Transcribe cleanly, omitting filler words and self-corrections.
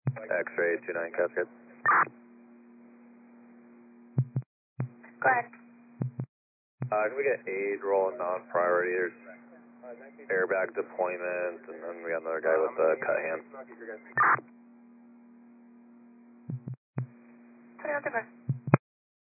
X-ray 29 Cascade. Go ahead. Can we get aid roll non-priority? There's airbag deployment, and then we got another guy with a cut hand. 21 Timber.